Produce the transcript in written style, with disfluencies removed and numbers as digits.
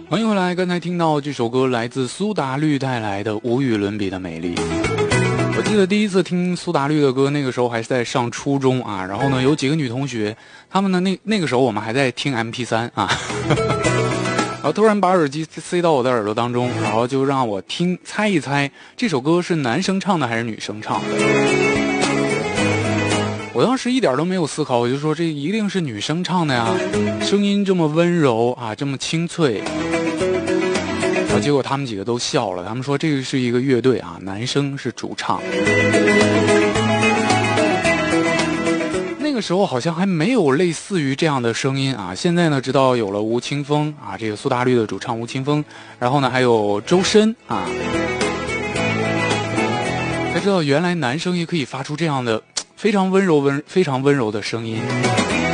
欢迎回来，刚才听到这首歌来自苏打绿带来的无与伦比的美丽。我记得第一次听苏打绿的歌，那个时候还是在上初中啊，然后呢有几个女同学，她们呢那个时候我们还在听 MP3 啊，然后突然把耳机塞到我的耳朵当中，然后就让我猜一猜这首歌是男生唱的还是女生唱的。我当时一点都没有思考，我就说这一定是女生唱的呀，声音这么温柔啊，这么清脆。然后结果他们几个都笑了，他们说这个是一个乐队啊，男生是主唱。那个时候好像还没有类似于这样的声音啊，现在呢直到有了吴青峰啊，这个苏打绿的主唱吴青峰，然后呢还有周深啊，才知道原来男生也可以发出这样的非常温柔的声音。